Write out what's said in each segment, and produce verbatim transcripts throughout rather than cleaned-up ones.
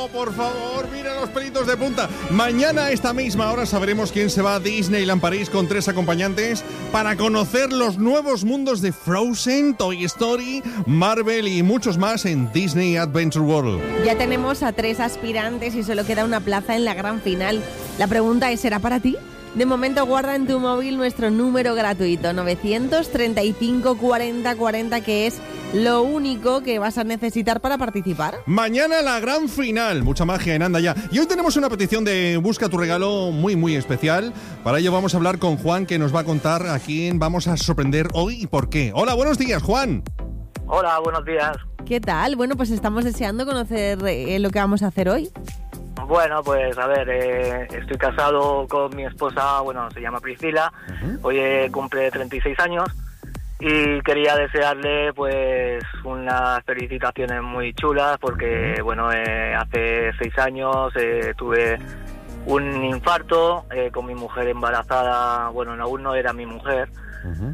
Por favor, mira los pelitos de punta. Mañana a esta misma hora sabremos quién se va a Disneyland París con tres acompañantes para conocer los nuevos mundos de Frozen, Toy Story, Marvel y muchos más en Disney Adventure World. Ya tenemos a tres aspirantes y solo queda una plaza en la gran final. La pregunta es, ¿será para ti? De momento guarda en tu móvil nuestro número gratuito novecientos treinta y cinco cuarenta cuarenta, que es lo único que vas a necesitar para participar. Mañana la gran final, mucha magia en Anda Ya. Y hoy tenemos una petición de Busca tu regalo muy muy especial. Para ello vamos a hablar con Juan, que nos va a contar a quién vamos a sorprender hoy y por qué. Hola, buenos días, Juan. Hola, buenos días. ¿Qué tal? Bueno, pues estamos deseando conocer eh, lo que vamos a hacer hoy. Bueno, pues a ver, eh, estoy casado con mi esposa, bueno, se llama Priscila, uh-huh. Hoy eh, cumple treinta y seis años y quería desearle pues unas felicitaciones muy chulas porque, uh-huh. bueno, eh, hace seis años eh, tuve un infarto eh, con mi mujer embarazada, bueno, aún no era mi mujer, uh-huh.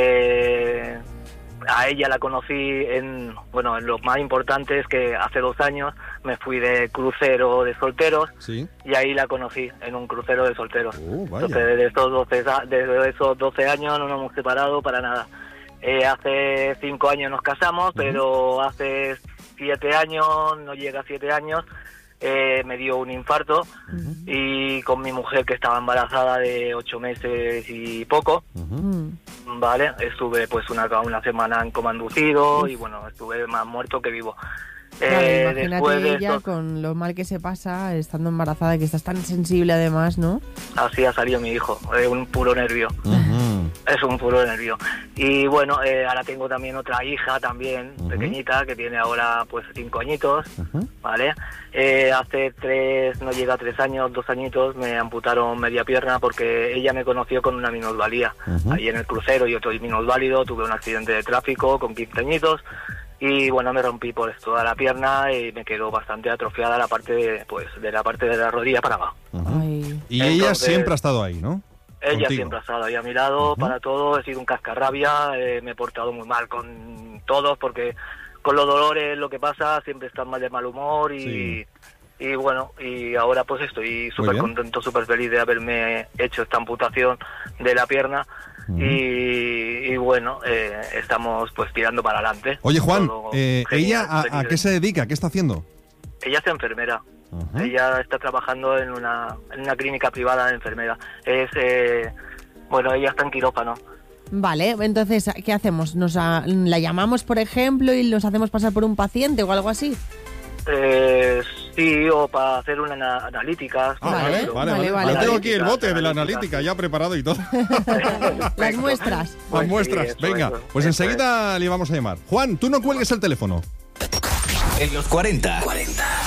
eh, a ella la conocí en, bueno, en lo más importante es que hace dos años me fui de crucero de solteros, ¿sí? Y ahí la conocí en un crucero de solteros. Uh, vaya. Entonces desde esos doce, desde esos doce años no nos hemos separado para nada. Eh, hace cinco años nos casamos, uh-huh. Pero hace siete años, no llega a siete años, eh, me dio un infarto, uh-huh. Y con mi mujer que estaba embarazada de ocho meses y poco, uh-huh. Vale, estuve pues una, una semana en coma inducido, uh-huh. Y bueno, estuve más muerto que vivo. Claro, eh, imagínate después de ella estos... con lo mal que se pasa estando embarazada, que estás tan sensible además, ¿no? Así ha salido mi hijo, es un puro nervio. Uh-huh. Es un puro nervio. Y bueno, eh, ahora tengo también otra hija también, uh-huh. Pequeñita, que tiene ahora pues cinco añitos, uh-huh. ¿Vale? Eh, hace tres, no llega a tres años, dos añitos, me amputaron media pierna porque ella me conoció con una minusvalía. Uh-huh. Ahí en el crucero yo soy minusválido, tuve un accidente de tráfico con quince añitos. Y bueno, me rompí por toda la pierna y me quedó bastante atrofiada la parte de, pues, de la parte de la rodilla para abajo. Uh-huh. Y entonces, ella siempre ha estado ahí, ¿no? Ella Contigo. Siempre ha estado ahí a mi lado, uh-huh. Para todo. He sido un cascarrabia, eh, me he portado muy mal con todos porque con los dolores lo que pasa, siempre estás mal de mal humor y... Sí. Y bueno, y ahora pues estoy súper contento, súper feliz de haberme hecho esta amputación de la pierna. Uh-huh. y, y bueno, eh, estamos pues tirando para adelante. Oye, Juan, eh, ¿ella a, a qué se dedica? ¿Qué está haciendo? Ella es enfermera. Uh-huh. Ella está trabajando en una, en una clínica privada de enfermera. Es, eh, bueno, ella está en quirófano. Vale, entonces, ¿qué hacemos? ¿Nos a, la llamamos, por ejemplo, y nos hacemos pasar por un paciente o algo así? Eh, sí, o para hacer una ana- analítica. Ah, vale, vale, vale, vale. Yo tengo aquí el bote de la analítica ya preparado y todo. Las muestras. Las muestras, sí, eso, venga. eso, pues eso enseguida es. Le vamos a llamar. Juan, tú no cuelgues el teléfono. En los cuarenta.